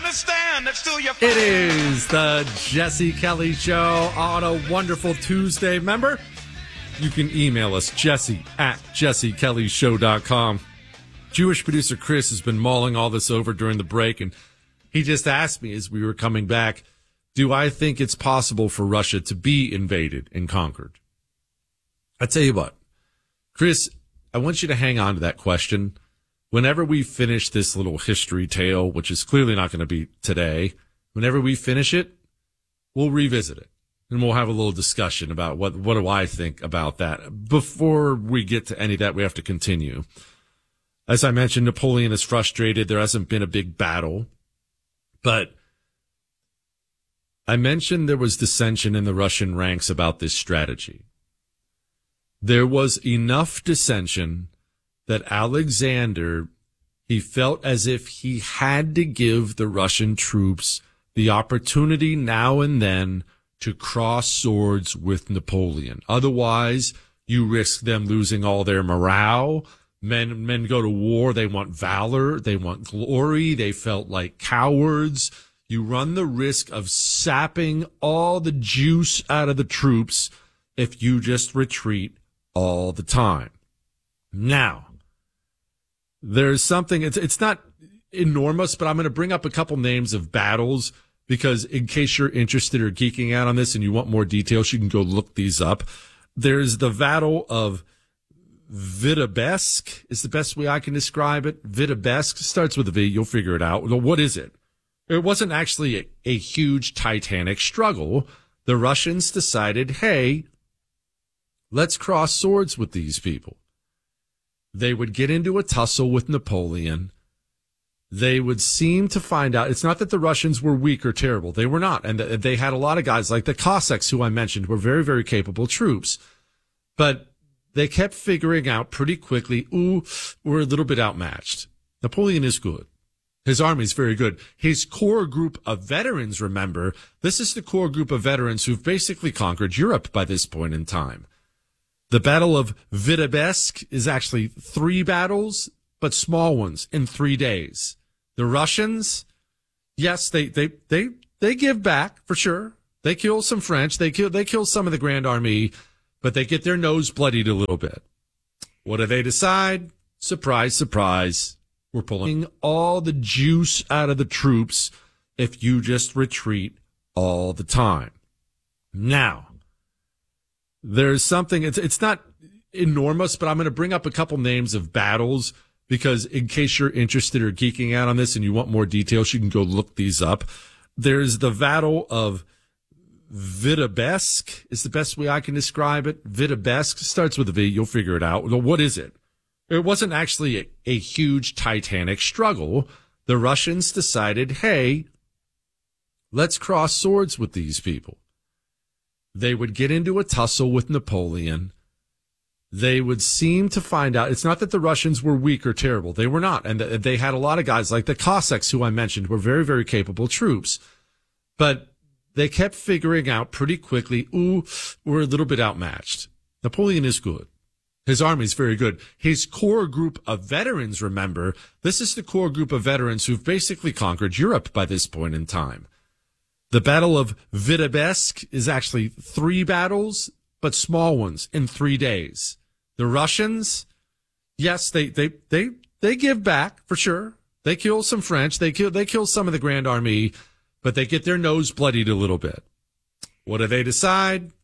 understand that still you're It is the Jesse Kelly Show on a wonderful Tuesday. Remember, you can email us, jesse@jessekellyshow.com. Jewish producer Chris has been mulling all this over during the break, and he just asked me as we were coming back, do I think it's possible for Russia to be invaded and conquered? I tell you what, Chris, I want you to hang on to that question. Whenever we finish this little history tale, which is clearly not going to be today, whenever we finish it, we'll revisit it. And we'll have a little discussion about what do I think about that. Before we get to any of that, we have to continue. As I mentioned, Napoleon is frustrated. There hasn't been a big battle. But I mentioned there was dissension in the Russian ranks about this strategy. There was enough dissension that Alexander, he felt as if he had to give the Russian troops the opportunity now and then to cross swords with Napoleon. Otherwise, you risk them losing all their morale. Men go to war. They want valor. They want glory. They felt like cowards. You run the risk of sapping all the juice out of the troops if you just retreat all the time. Now, there's something, it's not enormous, but I'm going to bring up a couple names of battles because in case you're interested or geeking out on this and you want more details, you can go look these up. There's the Battle of Vitebsk is the best way I can describe it. Vitebsk starts with a V. You'll figure it out. Well, what is it? It wasn't actually a huge titanic struggle. The Russians decided, hey, let's cross swords with these people. They would get into a tussle with Napoleon. They would seem to find out. It's not that the Russians were weak or terrible. They were not. And they had a lot of guys like the Cossacks, who I mentioned, were very, very capable troops. But they kept figuring out pretty quickly, we're a little bit outmatched. Napoleon is good. His army is very good. His core group of veterans, remember, this is the core group of veterans who've basically conquered Europe by this point in time. The Battle of Vitebsk is actually 3 battles, but small ones in 3 days. The Russians, yes, they give back for sure. They kill some French. They kill some of the Grand Army, but they get their nose bloodied a little bit. What do they decide? Surprise, surprise. We're pulling all the juice out of the troops if you just retreat all the time. Now, there's something, it's not enormous, but I'm going to bring up a couple names of battles because in case you're interested or geeking out on this and you want more details, you can go look these up. There's the Battle of Vitebsk is the best way I can describe it. Vitebsk starts with a V. You'll figure it out. Well, what is it? It wasn't actually a huge titanic struggle. The Russians decided, hey, let's cross swords with these people. They would get into a tussle with Napoleon. They would seem to find out. It's not that the Russians were weak or terrible. They were not. And they had a lot of guys like the Cossacks, who I mentioned, were very, very capable troops. But they kept figuring out pretty quickly, we're a little bit outmatched. Napoleon is good. His army is very good. His core group of veterans, remember, this is the core group of veterans who've basically conquered Europe by this point in time. The Battle of Vitebsk is actually 3 battles, but small ones in 3 days. The Russians, yes, they give back for sure. They kill some French. They kill some of the Grand Army, but they get their nose bloodied a little bit. What do they decide?